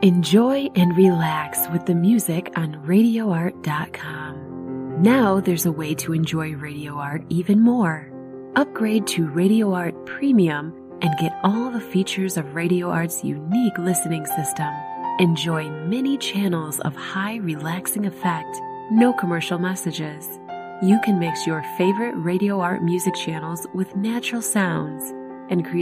Enjoy and relax with the music on RadioArt.com. Now there's a way to enjoy Radio Art even more. Upgrade to Radio Art Premium and get all the features of Radio Art's unique listening system. Enjoy many channels of high relaxing effect, no commercial messages. You can mix your favorite Radio Art music channels with natural sounds and create